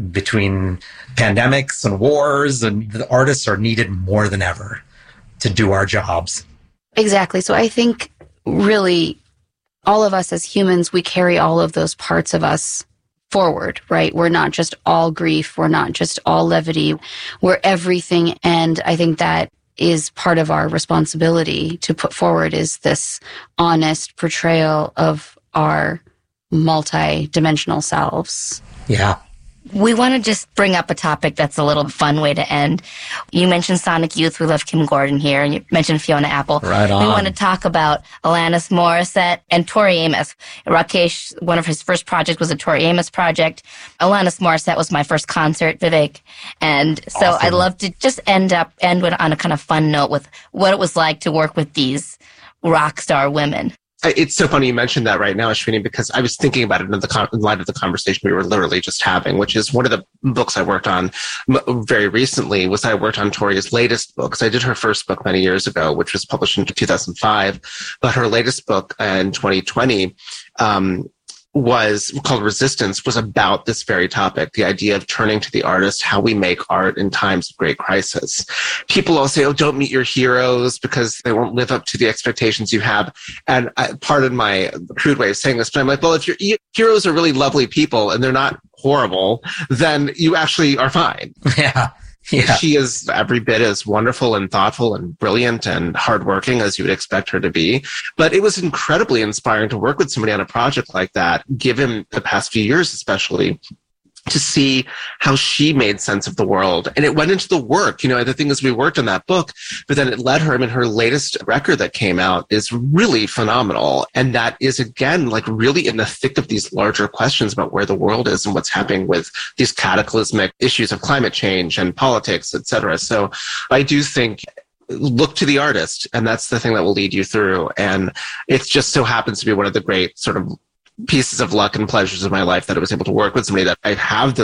between pandemics and wars, and the artists are needed more than ever to do our jobs. Exactly. So I think really all of us as humans, we carry all of those parts of us forward, right? We're not just all grief. We're not just all levity. We're everything. And I think that is part of our responsibility to put forward, is this honest portrayal of our multi-dimensional selves. Yeah. We want to just bring up a topic that's a little fun way to end. You mentioned Sonic Youth. We love Kim Gordon here. And you mentioned Fiona Apple. Right on. We want to talk about Alanis Morissette and Tori Amos. Rakesh, one of his first projects was a Tori Amos project. Alanis Morissette was my first concert, Vivek. And so Awesome. I'd love to just end on a kind of fun note with what it was like to work with these rock star women. It's so funny you mentioned that right now, Ashwini, because I was thinking about it in light of the conversation we were literally just having, which is one of the books I worked on very recently. I worked on Tori's latest book. So I did her first book many years ago, which was published in 2005. But her latest book in 2020 was called Resistance, was about this very topic, the idea of turning to the artist, how we make art in times of great crisis. People all say, oh, don't meet your heroes because they won't live up to the expectations you have. And pardon my crude way of saying this, but I'm like, well, if your heroes are really lovely people and they're not horrible, then you actually are fine. Yeah. Yeah. She is every bit as wonderful and thoughtful and brilliant and hardworking as you would expect her to be. But it was incredibly inspiring to work with somebody on a project like that, given the past few years especially, to see how she made sense of the world. And it went into the work. The thing is, we worked on that book, but then it led her. Her latest record that came out is really phenomenal. And that is, again, like really in the thick of these larger questions about where the world is and what's happening with these cataclysmic issues of climate change and politics, et cetera. So I do think, look to the artist, and that's the thing that will lead you through. And it just so happens to be one of the great sort of pieces of luck and pleasures of my life that I was able to work with somebody that I have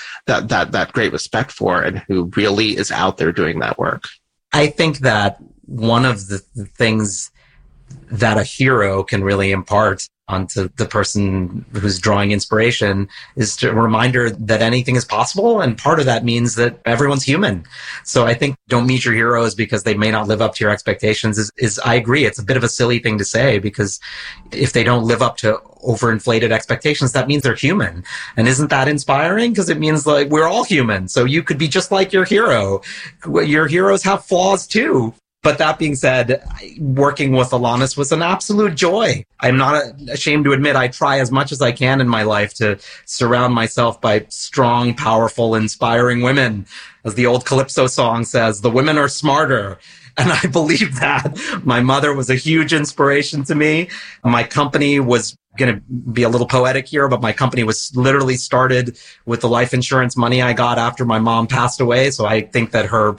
that great respect for, and who really is out there doing that work. I think that one of the things that a hero can really impart onto the person who's drawing inspiration is a reminder that anything is possible. And part of that means that everyone's human. So I think don't meet your heroes because they may not live up to your expectations is I agree. It's a bit of a silly thing to say, because if they don't live up to overinflated expectations, that means they're human. And isn't that inspiring? Because it means like we're all human. So you could be just like your hero. Your heroes have flaws too. But that being said, working with Alanis was an absolute joy. I'm not ashamed to admit I try as much as I can in my life to surround myself by strong, powerful, inspiring women. As the old Calypso song says, the women are smarter. And I believe that. My mother was a huge inspiration to me. My company was going to be a little poetic here, but my company was literally started with the life insurance money I got after my mom passed away. So I think that her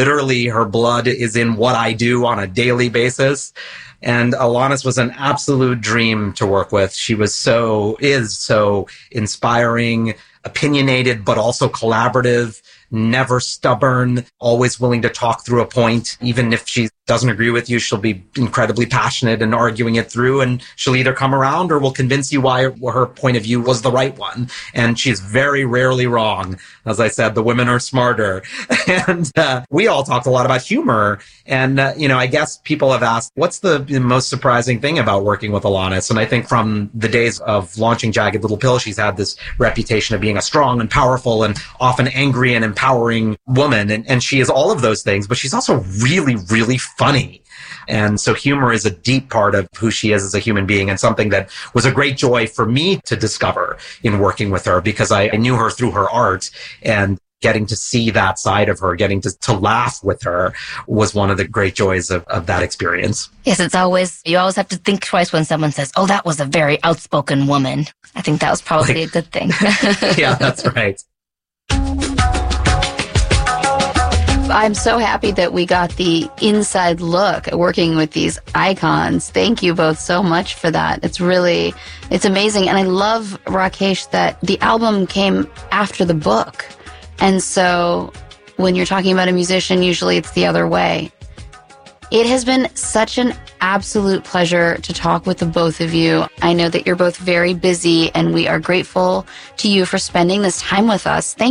blood is in what I do on a daily basis. And Alanis was an absolute dream to work with. She is so inspiring, opinionated, but also collaborative, never stubborn, always willing to talk through a point. Even if she doesn't agree with you, she'll be incredibly passionate and arguing it through, and she'll either come around or will convince you why her point of view was the right one. And she's very rarely wrong. As I said, the women are smarter. And we all talked a lot about humor. And, I guess people have asked, what's the most surprising thing about working with Alanis? And I think from the days of launching Jagged Little Pill, she's had this reputation of being a strong and powerful and often angry and empowering woman. And she is all of those things, but she's also really, really funny. And so humor is a deep part of who she is as a human being, and something that was a great joy for me to discover in working with her, because I knew her through her art, and getting to see that side of her, getting to laugh with her was one of the great joys of that experience. Yes, you always have to think twice when someone says, oh, that was a very outspoken woman. I think that was probably a good thing. Yeah, that's right. I'm so happy that we got the inside look at working with these icons. Thank you both so much for that. It's amazing. And I love, Rakesh, that the album came after the book. And so when you're talking about a musician, usually it's the other way. It has been such an absolute pleasure to talk with the both of you. I know that you're both very busy, and we are grateful to you for spending this time with us. Thank